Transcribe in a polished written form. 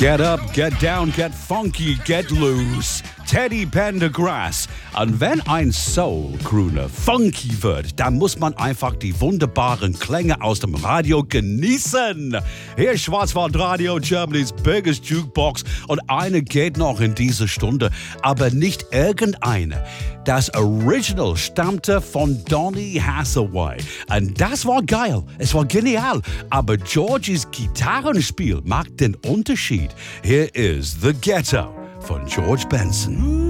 Get up, get down, get funky, get loose. Teddy Pendergrass. Und wenn ein Soul-Crooner funky wird, dann muss man einfach die wunderbaren Klänge aus dem Radio genießen. Hier ist Schwarzwaldradio, Germany's biggest Jukebox. Und eine geht noch in dieser Stunde, aber nicht irgendeine. Das Original stammte von Donny Hathaway. Und das war geil, es war genial. Aber Georges Gitarrenspiel macht den Unterschied. Hier ist The Ghetto von George Benson.